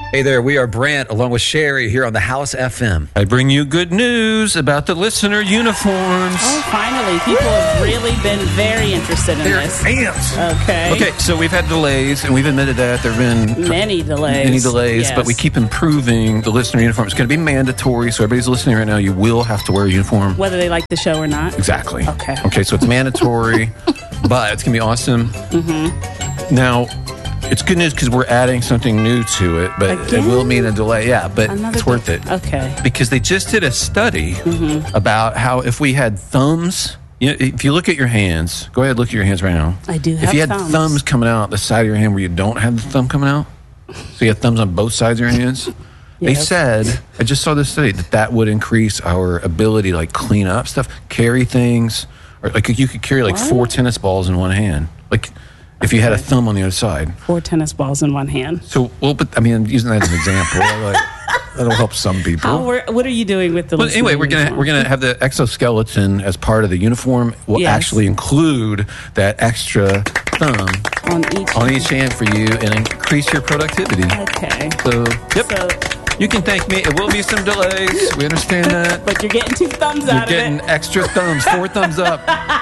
Hey there, we are Brant along with Sherry here on the House FM. I bring you good news about the listener uniforms. Oh, finally. People have really been very interested in this. Ants. Okay. So we've had delays, and we've admitted that. There have been Many delays. yes. But we keep improving the listener uniform. It's going to be mandatory, so everybody's listening right now. You will have to wear a uniform. Whether they like the show or not. Exactly. Okay, so it's mandatory, but it's going to be awesome. Mm-hmm. Now, it's good news because we're adding something new to it, but Again? it will mean a delay. Yeah, but Another it's worth it. Okay. Because they just did a study about how if we had thumbs, if you look at your hands, go ahead, look at your hands right now. I do have If you had thumbs. thumbs coming out the side of your hand where you don't have the thumb coming out, so you have thumbs on both sides of your hands, they Yes. said, I just saw this study, that would increase our ability to like clean up stuff, carry things, or like you could carry like 4 tennis balls in one hand. Like if you had a thumb on the other side. 4 tennis balls in one hand. So, but I mean, I'm using that as an example. That'll help some people. What are you doing with the Well, listener anyway, we're uniform? gonna have the exoskeleton as part of the uniform. Will Yes. actually include that extra thumb on each hand for you and increase your productivity. Okay. So, yep. So, You can thank me. It will be some delays. We understand that. but you're getting 2 thumbs You're out of it. getting extra thumbs, 4 thumbs up.